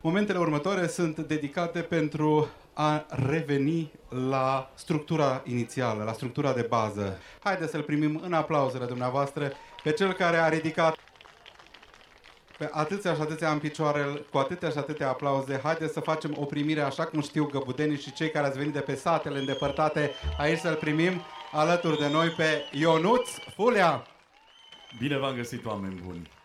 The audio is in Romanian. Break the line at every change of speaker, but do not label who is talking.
Momentele următoare sunt dedicate pentru a reveni la structura inițială, la structura de bază. Haideți să-l primim în aplauzele dumneavoastră pe cel care a ridicat pe atâția și atâția în picioare, cu atâtea și atâtea aplauze. Haideți să facem o primire așa cum știu găbudenii și cei care ați venit de pe satele îndepărtate aici să-l primim alături de noi pe Ionuț Fulea.
Bine v-am găsit, oameni buni!